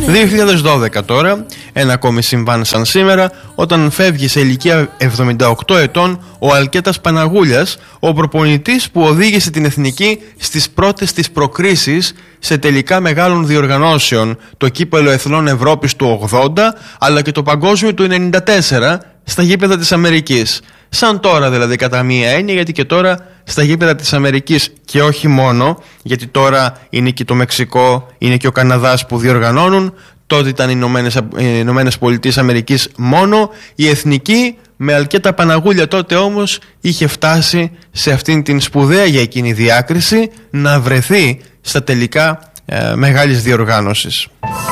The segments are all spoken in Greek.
2012 τώρα, ένα ακόμη συμβάν σαν σήμερα, όταν φεύγει σε ηλικία 78 ετών ο Αλκέτας Παναγούλιας, ο προπονητής που οδήγησε την εθνική στις πρώτες της προκρίσεις σε τελικά μεγάλων διοργανώσεων, το Κύπελλο Εθνών Ευρώπης του 80 αλλά και το Παγκόσμιο του 94 στα γήπεδα της Αμερικής. Σαν τώρα δηλαδή, κατά μία έννοια, γιατί και τώρα στα γήπεδα της Αμερικής, και όχι μόνο, γιατί τώρα είναι και το Μεξικό, είναι και ο Καναδάς που διοργανώνουν. Τότε ήταν οι Ηνωμένες Πολιτείες Αμερικής μόνο. Η εθνική με Αλκέτα Παναγούλια τότε όμως είχε φτάσει σε αυτήν την σπουδαία για εκείνη διάκριση να βρεθεί στα τελικά μεγάλης διοργάνωσης.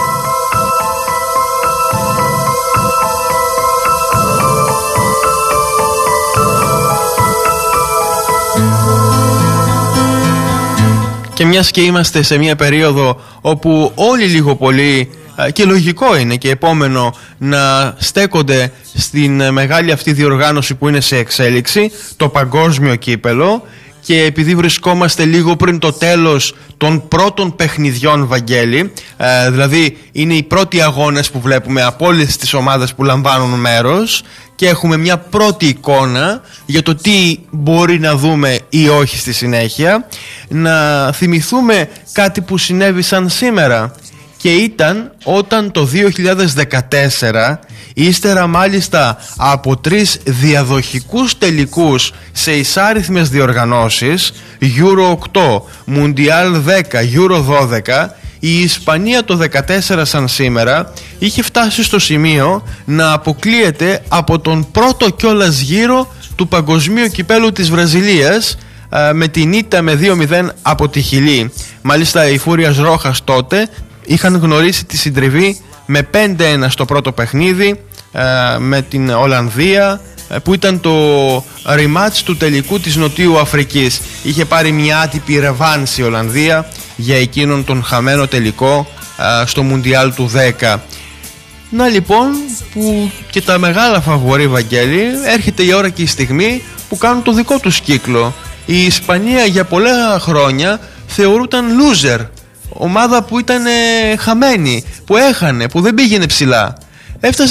Και μιας και είμαστε σε μια περίοδο όπου όλοι λίγο πολύ, και λογικό είναι και επόμενο, να στέκονται στην μεγάλη αυτή διοργάνωση που είναι σε εξέλιξη, το παγκόσμιο κύπελλο, και επειδή βρισκόμαστε λίγο πριν το τέλος των πρώτων παιχνιδιών, Βαγγέλη, δηλαδή είναι οι πρώτοι αγώνες που βλέπουμε από όλες τις ομάδες που λαμβάνουν μέρος και έχουμε μια πρώτη εικόνα για το τι μπορεί να δούμε ή όχι στη συνέχεια, να θυμηθούμε κάτι που συνέβη σαν σήμερα, και ήταν όταν το 2014, ύστερα μάλιστα από 3 διαδοχικούς τελικούς σε εισάριθμες διοργανώσεις, Euro 8, Mundial 10, Euro 12, η Ισπανία το 14 σαν σήμερα είχε φτάσει στο σημείο να αποκλείεται από τον πρώτο κιόλας γύρο του παγκοσμίου κυπέλου της Βραζιλίας, με την ήττα με 2-0 από τη Χιλή. Μάλιστα οι Φούριας Ρόχας τότε είχαν γνωρίσει τη συντριβή με 5-1 στο πρώτο παιχνίδι με την Ολλανδία, που ήταν το rematch του τελικού της Νοτιού Αφρικής. Είχε πάρει μια άτυπη ρεβάνση η Ολλανδία για εκείνον τον χαμένο τελικό στο Μουντιάλ του 10. Να λοιπόν, που και τα μεγάλα φαβορί, Βαγγέλη, έρχεται η ώρα και η στιγμή που κάνουν το δικό τους κύκλο. Η Ισπανία για πολλά χρόνια θεωρούταν loser, ομάδα που ήταν χαμένη, που έχανε, που δεν πήγαινε ψηλά. Έφτασε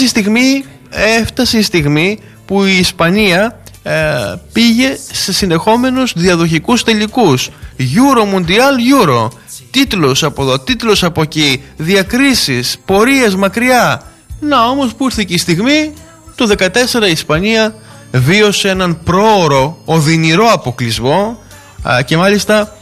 η στιγμή που η Ισπανία πήγε σε συνεχόμενους διαδοχικούς τελικούς. Euro, Mundial, Euro. Τίτλος από εδώ, τίτλος από εκεί, διακρίσεις, πορείες μακριά. Να όμως που ήρθε και η στιγμή, το 14 η Ισπανία βίωσε έναν πρόωρο, οδυνηρό αποκλεισμό, και μάλιστα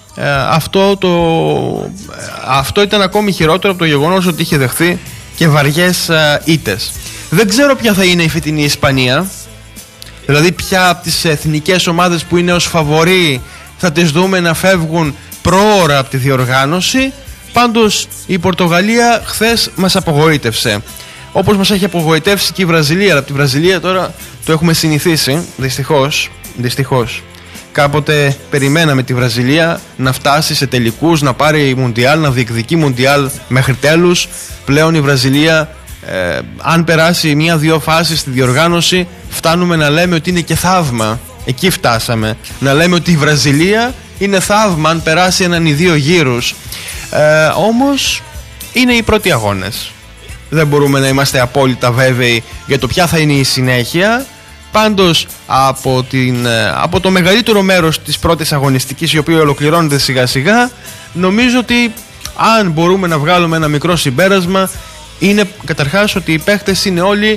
αυτό ήταν ακόμη χειρότερο από το γεγονός ότι είχε δεχθεί και βαριές ήττες. Δεν ξέρω ποια θα είναι η φετινή Ισπανία, δηλαδή ποια από τις εθνικές ομάδες που είναι ως φαβορί θα τις δούμε να φεύγουν προώρα από τη διοργάνωση. Πάντως η Πορτογαλία χθες μας απογοήτευσε, όπως μας έχει απογοητεύσει και η Βραζιλία. Αλλά από τη Βραζιλία τώρα το έχουμε συνηθίσει, δυστυχώς. Κάποτε περιμέναμε τη Βραζιλία να φτάσει σε τελικούς, να πάρει Μουντιάλ, να διεκδικεί Μουντιάλ μέχρι τέλους. Πλέον η Βραζιλία, αν περάσει 1-2 φάσεις στη διοργάνωση, φτάνουμε να λέμε ότι είναι και θαύμα. Εκεί φτάσαμε, να λέμε ότι η Βραζιλία είναι θαύμα αν περάσει 1 ή 2 γύρους. Όμως είναι οι πρώτοι αγώνες. Δεν μπορούμε να είμαστε απόλυτα βέβαιοι για το ποια θα είναι η συνέχεια. Πάντως από το μεγαλύτερο μέρος της πρώτης αγωνιστικής, η οποία ολοκληρώνεται σιγά σιγά, νομίζω ότι αν μπορούμε να βγάλουμε ένα μικρό συμπέρασμα, είναι καταρχάς ότι οι παίχτες είναι όλοι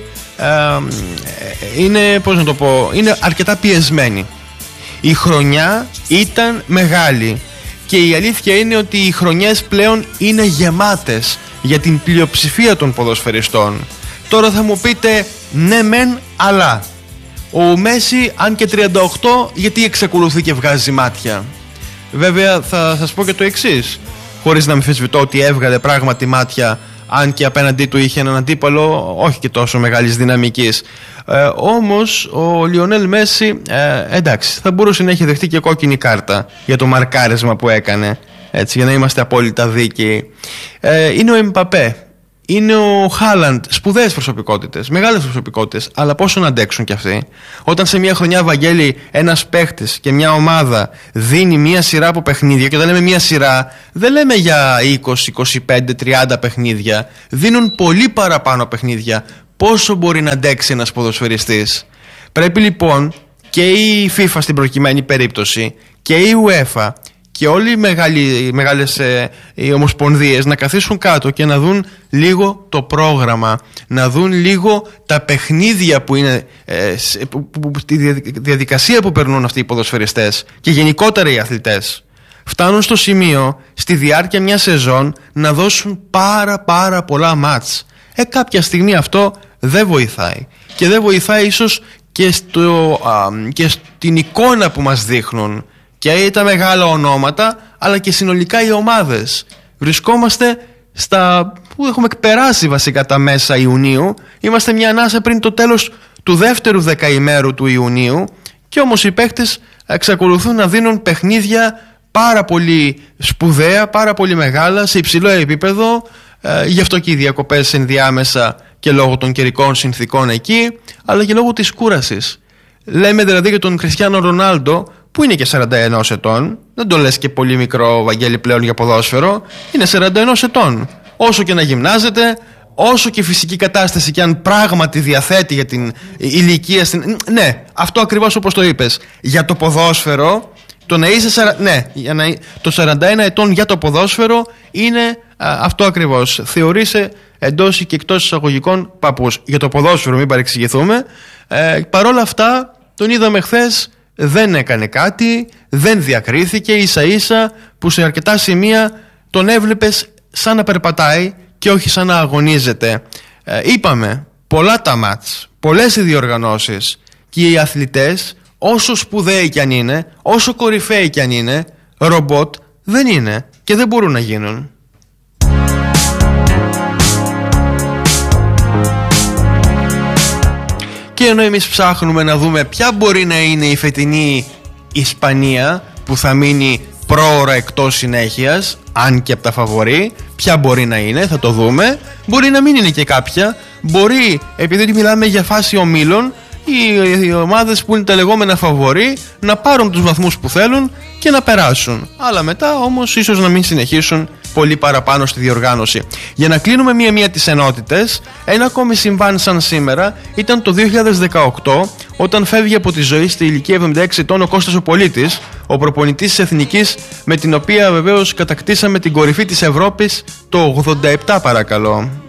είναι αρκετά πιεσμένοι. Η χρονιά ήταν μεγάλη και η αλήθεια είναι ότι οι χρονιές πλέον είναι γεμάτες για την πλειοψηφία των ποδοσφαιριστών. Τώρα θα μου πείτε, ναι μεν, αλλά ο Μέση, αν και 38, γιατί εξακολουθεί και βγάζει μάτια? Βέβαια θα σας πω και το εξής, χωρίς να αμφισβητώ ότι έβγαλε πράγματι μάτια, αν και απέναντί του είχε έναν αντίπαλο όχι και τόσο μεγάλης δυναμικής. Όμως ο Λιονέλ Μέση, εντάξει, θα μπορούσε να έχει δεχτεί και κόκκινη κάρτα για το μαρκάρισμα που έκανε, έτσι, για να είμαστε απόλυτα δίκαιοι. Είναι ο Εμπαπέ. Είναι ο Χάλαντ, σπουδαίες προσωπικότητες, μεγάλες προσωπικότητες, αλλά πόσο να αντέξουν κι αυτοί. Όταν σε μια χρονιά, Βαγγέλη, ένας παίχτης και μια ομάδα δίνει μια σειρά από παιχνίδια, και όταν λέμε μια σειρά, δεν λέμε για 20, 25, 30 παιχνίδια, δίνουν πολύ παραπάνω παιχνίδια. Πόσο μπορεί να αντέξει ένας ποδοσφαιριστής? Πρέπει λοιπόν και η FIFA στην προκειμένη περίπτωση και η UEFA και όλοι οι μεγάλες οι ομοσπονδίες να καθίσουν κάτω και να δουν λίγο το πρόγραμμα, να δουν λίγο τα παιχνίδια που είναι, τη διαδικασία που περνούν αυτοί οι ποδοσφαιριστές και γενικότερα οι αθλητές. Φτάνουν στο σημείο στη διάρκεια μια σεζόν να δώσουν πάρα πολλά μάτς. Κάποια στιγμή αυτό δεν βοηθάει, και δεν βοηθάει ίσως και στην εικόνα που μας δείχνουν και τα μεγάλα ονόματα, αλλά και συνολικά οι ομάδες. Βρισκόμαστε που έχουμε περάσει βασικά τα μέσα Ιουνίου, είμαστε μια ανάσα πριν το τέλος του δεύτερου δεκαημέρου του Ιουνίου, και όμως οι παίκτες εξακολουθούν να δίνουν παιχνίδια πάρα πολύ σπουδαία, πάρα πολύ μεγάλα, σε υψηλό επίπεδο. Γι' αυτό και οι διακοπές ενδιάμεσα, και λόγω των καιρικών συνθήκων εκεί, αλλά και λόγω της κούρασης. Λέμε δηλαδή για τον Κριστιάνο Ρονάλντο, που είναι και 41 ετών, δεν το λες και πολύ μικρό, Βαγγέλη, πλέον για ποδόσφαιρο, είναι 41 ετών. Όσο και να γυμνάζεται, όσο και φυσική κατάσταση και αν πράγματι διαθέτει για την ηλικία, ναι, αυτό ακριβώς όπως το είπες, για το ποδόσφαιρο, το να είσαι το 41 ετών για το ποδόσφαιρο είναι αυτό ακριβώς. Θεωρείσαι εντός και εκτός εισαγωγικών παππούς. Για το ποδόσφαιρο, μην παρεξηγηθούμε. Παρόλα αυτά, τον είδαμε χθες, δεν έκανε κάτι, δεν διακρίθηκε, ίσα ίσα που σε αρκετά σημεία τον έβλεπες σαν να περπατάει και όχι σαν να αγωνίζεται. Είπαμε, πολλά τα μάτς, πολλές οι διοργανώσεις, και οι αθλητές, όσο σπουδαίοι κι αν είναι, όσο κορυφαίοι κι αν είναι, ρομπότ δεν είναι και δεν μπορούν να γίνουν. Και ενώ εμείς ψάχνουμε να δούμε ποια μπορεί να είναι η φετινή Ισπανία που θα μείνει πρόωρα εκτός συνέχειας, αν και από τα φαβορί, ποια μπορεί να είναι, θα το δούμε. Μπορεί να μην είναι και κάποια. Μπορεί, επειδή μιλάμε για φάση ομίλων, οι ομάδες που είναι τα λεγόμενα φαβορί να πάρουν τους βαθμούς που θέλουν και να περάσουν. Αλλά μετά όμως ίσως να μην συνεχίσουν πολύ παραπάνω στη διοργάνωση. Για να κλείνουμε μία-μία τις ενότητες, ένα ακόμη συμβάν σαν σήμερα ήταν το 2018, όταν φεύγει από τη ζωή στη ηλικία 76 ετών ο Κώστας ο Πολίτης, ο προπονητής της Εθνικής, με την οποία βεβαίως κατακτήσαμε την κορυφή της Ευρώπης το 87, παρακαλώ.